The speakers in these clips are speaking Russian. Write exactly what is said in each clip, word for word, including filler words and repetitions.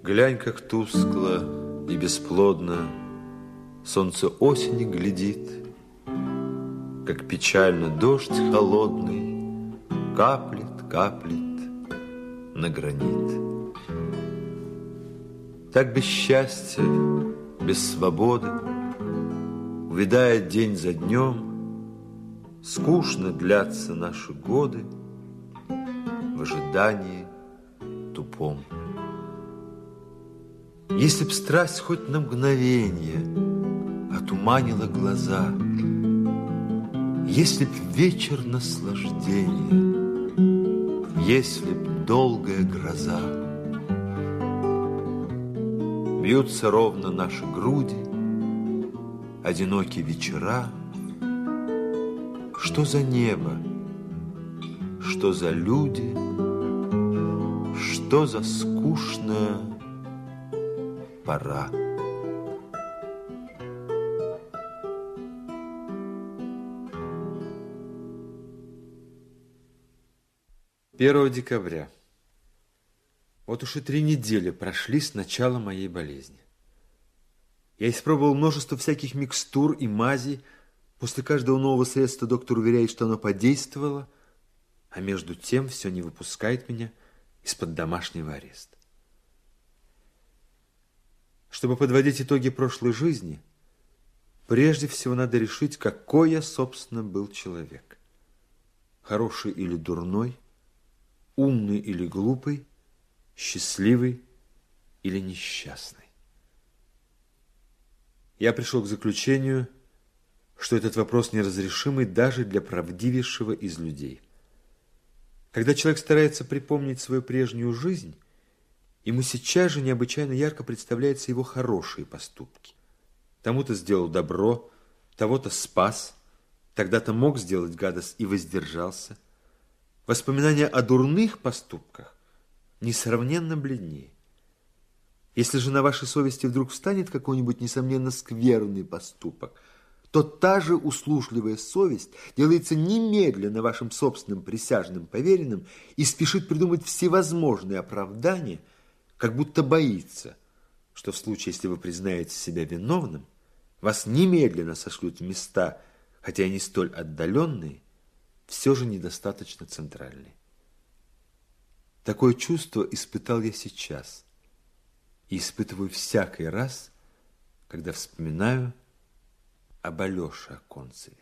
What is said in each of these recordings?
Глянь, как тускло и бесплодно солнце осени глядит, как печально дождь холодный каплет, каплет на гранит. Так без счастья, без свободы, увядает день за днем, скучно длятся наши годы в ожидании тупом. Если б страсть хоть на мгновенье отуманила глаза, если б вечер наслаждения, если б долгая гроза, бьются ровно наши груди, одинокие вечера. Что за небо, что за люди, что за скучная пора. первого декабря. Вот уж и три недели прошли с начала моей болезни. Я испробовал множество всяких микстур и мазей. После каждого нового средства доктор уверяет, что оно подействовало, а между тем все не выпускает меня из-под домашнего ареста. Чтобы подводить итоги прошлой жизни, прежде всего надо решить, какой я, собственно, был человек. Хороший или дурной, умный или глупый, счастливый или несчастный. Я пришел к заключению, что этот вопрос неразрешимый даже для правдивейшего из людей. Когда человек старается припомнить свою прежнюю жизнь, ему сейчас же необычайно ярко представляются его хорошие поступки. Тому-то сделал добро, того-то спас, тогда-то мог сделать гадость и воздержался. Воспоминания о дурных поступках несравненно бледнее. Если же на вашей совести вдруг встанет какой-нибудь, несомненно, скверный поступок, то та же услужливая совесть делается немедленно вашим собственным присяжным поверенным и спешит придумать всевозможные оправдания, как будто боится, что в случае, если вы признаете себя виновным, вас немедленно сошлют в места, хотя и не столь отдаленные, все же недостаточно центральные. Такое чувство испытал я сейчас и испытываю всякий раз, когда вспоминаю об Алёше Оконцеве.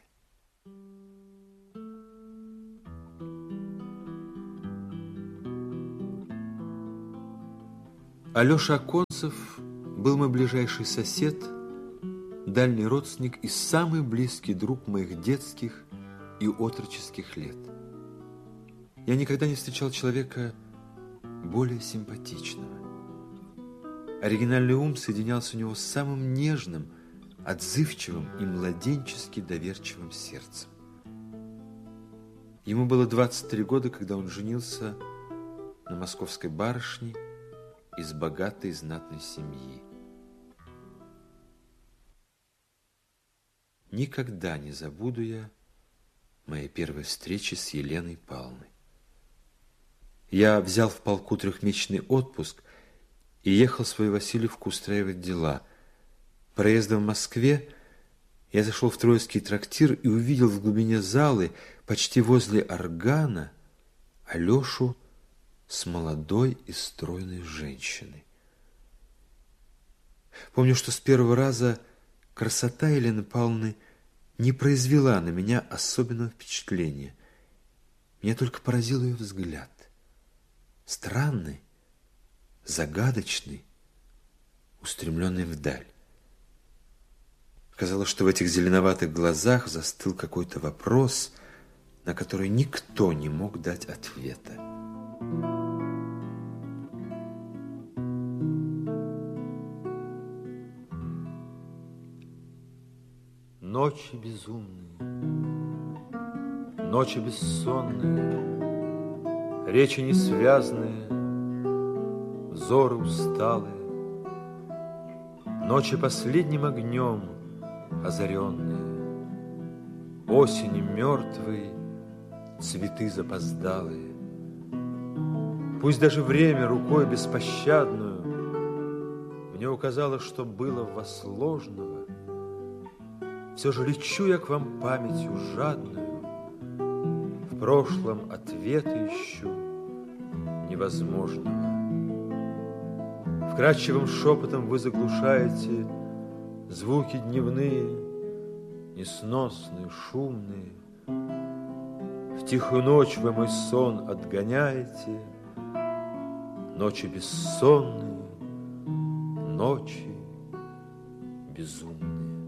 Алёша Оконцев был мой ближайший сосед, дальний родственник и самый близкий друг моих детских и отроческих лет. Я никогда не встречал человека более симпатичного. Оригинальный ум соединялся у него с самым нежным, отзывчивым и младенчески доверчивым сердцем. Ему было двадцать три года, когда он женился на московской барышне из богатой знатной семьи. Никогда не забуду я моей первой встречи с Еленой Павловной. Я взял в полку трехмесячный отпуск и ехал в свою Васильевку устраивать дела. Проездом в Москве я зашел в Троицкий трактир и увидел в глубине залы, почти возле органа, Алешу с молодой и стройной женщиной. Помню, что с первого раза красота Елены Павловны не произвела на меня особенного впечатления. Меня только поразил ее взгляд. Странный, загадочный, устремленный вдаль. Казалось, что в этих зеленоватых глазах застыл какой-то вопрос, на который никто не мог дать ответа. Ночи безумные, ночи бессонные, речи несвязные, взоры усталые, ночи последним огнем озаренные, осени мертвые, цветы запоздалые. Пусть даже время рукой беспощадную мне указалось, что было в вас ложного, все же лечу я к вам памятью жадную, в прошлом ответа ищу невозможного. Вкрадчивым шепотом вы заглушаете звуки дневные, несносные, шумные. В тихую ночь вы мой сон отгоняете, ночи бессонные, ночи безумные.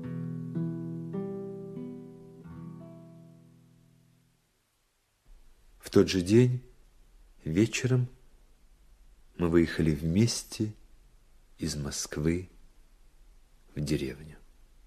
В тот же день, вечером, мы выехали вместе из Москвы в деревню.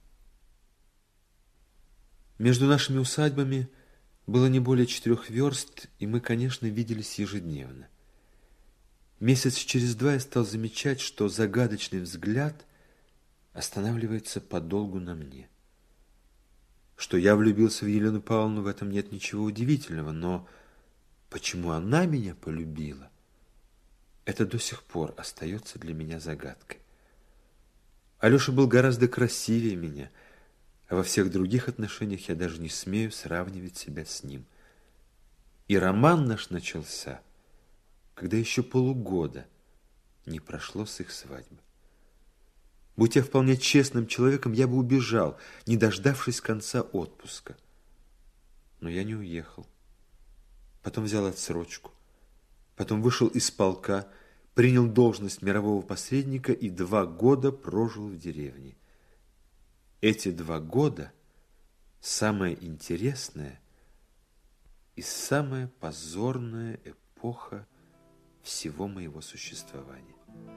Между нашими усадьбами было не более четырех верст, и мы, конечно, виделись ежедневно. Месяц через два я стал замечать, что загадочный взгляд останавливается подолгу на мне. Что я влюбился в Елену Павловну, в этом нет ничего удивительного, но почему она меня полюбила, это до сих пор остается для меня загадкой. Алеша был гораздо красивее меня, а во всех других отношениях я даже не смею сравнивать себя с ним. И роман наш начался, когда еще полугода не прошло с их свадьбы. Будь я вполне честным человеком, я бы убежал, не дождавшись конца отпуска. Но я не уехал. Потом взял отсрочку. Потом вышел из полка, принял должность мирового посредника и два года прожил в деревне. Эти два года самая интересная и самая позорная эпоха всего моего существования.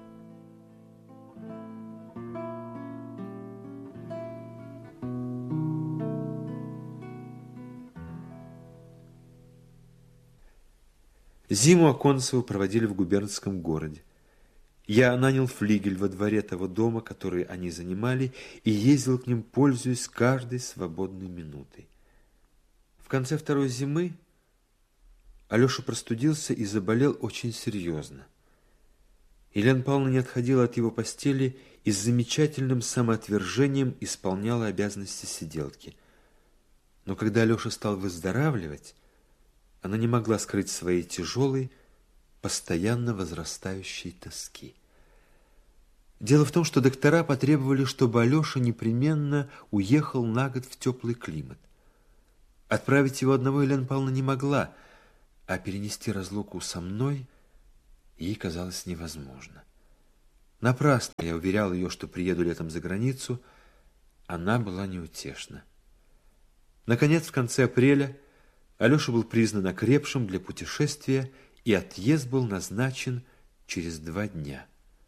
Зиму Аконцеву проводили в губернском городе. Я нанял флигель во дворе того дома, который они занимали, и ездил к ним, пользуясь каждой свободной минутой. В конце второй зимы Алеша простудился и заболел очень серьезно. Елена Павловна не отходила от его постели и с замечательным самоотвержением исполняла обязанности сиделки. Но когда Алеша стал выздоравливать, она не могла скрыть своей тяжелой, постоянно возрастающей тоски. Дело в том, что доктора потребовали, чтобы Алеша непременно уехал на год в теплый климат. Отправить его одного Елена Павловна не могла, а перенести разлуку со мной ей казалось невозможно. Напрасно я уверял ее, что приеду летом за границу, она была неутешна. Наконец, в конце апреля Алеша был признан окрепшим для путешествия, и отъезд был назначен через два дня.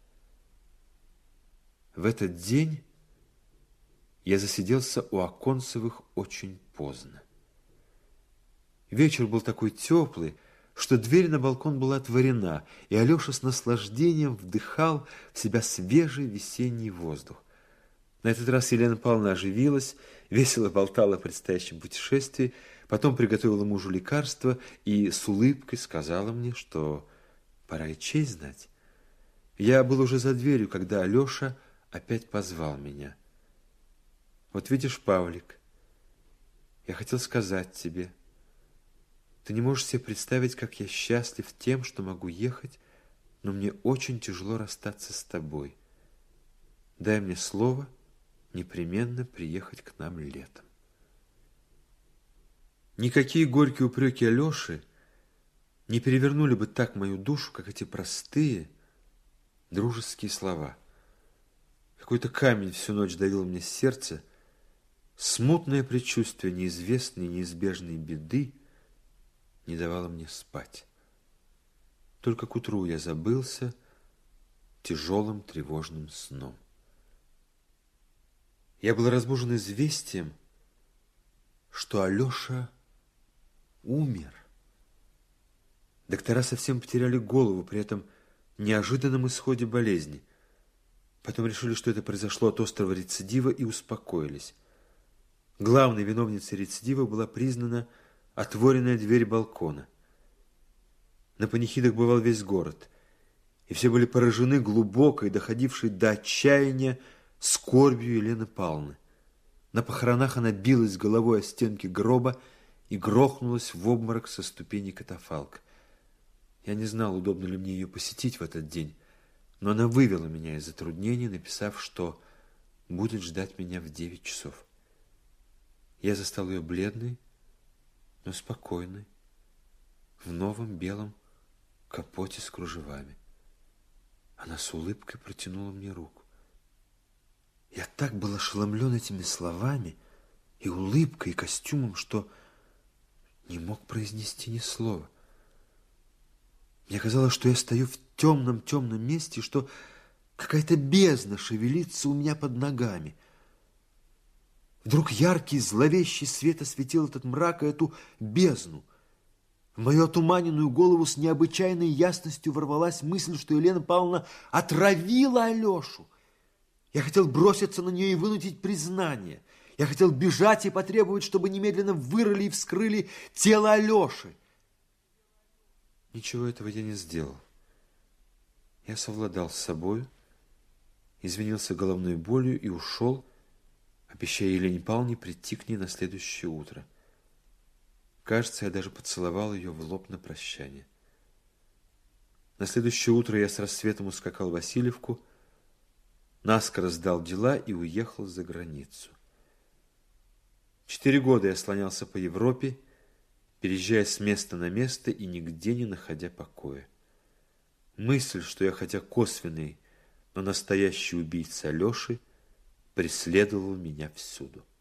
В этот день я засиделся у Аконцевых очень поздно. Вечер был такой теплый, что дверь на балкон была отворена, и Алеша с наслаждением вдыхал в себя свежий весенний воздух. На этот раз Елена Павловна оживилась, весело болтала о предстоящем путешествии, потом приготовила мужу лекарство и с улыбкой сказала мне, что пора и честь знать. Я был уже за дверью, когда Алеша опять позвал меня. Вот видишь, Павлик, я хотел сказать тебе, ты не можешь себе представить, как я счастлив тем, что могу ехать, но мне очень тяжело расстаться с тобой. Дай мне слово непременно приехать к нам летом. Никакие горькие упреки Алеши не перевернули бы так мою душу, как эти простые, дружеские слова. Какой-то камень всю ночь давил мне сердце, смутное предчувствие неизвестной, неизбежной беды не давало мне спать. Только к утру я забылся тяжелым тревожным сном. Я был разбужен известием, что Алеша умер. Доктора совсем потеряли голову при этом неожиданном исходе болезни. Потом решили, что это произошло от острого рецидива, и успокоились. Главной виновницей рецидива была признана отворенная дверь балкона. На панихидах бывал весь город. И все были поражены глубокой, доходившей до отчаяния, скорбью Елены Павловны. На похоронах она билась головой о стенки гроба и грохнулась в обморок со ступени катафалка. Я не знал, удобно ли мне ее посетить в этот день, но она вывела меня из затруднений, написав, что будет ждать меня в девять часов. Я застал ее бледной, но спокойной, в новом белом капоте с кружевами. Она с улыбкой протянула мне руку. Я так был ошеломлен этими словами и улыбкой, и костюмом, что не мог произнести ни слова. Мне казалось, что я стою в темном-темном месте, что какая-то бездна шевелится у меня под ногами. Вдруг яркий, зловещий свет осветил этот мрак и эту бездну. В мою отуманенную голову с необычайной ясностью ворвалась мысль, что Елена Павловна отравила Алешу. Я хотел броситься на нее и вынудить признание. Я хотел бежать и потребовать, чтобы немедленно вырыли и вскрыли тело Алеши. Ничего этого я не сделал. Я совладал с собою, извинился головной болью и ушел, обещая Елене Павловне прийти к ней на следующее утро. Кажется, я даже поцеловал ее в лоб на прощание. На следующее утро я с рассветом ускакал в Васильевку, наскоро сдал дела и уехал за границу. Четыре года я слонялся по Европе, переезжая с места на место и нигде не находя покоя. Мысль, что я хотя косвенный, но настоящий убийца Алеши, преследовала меня всюду.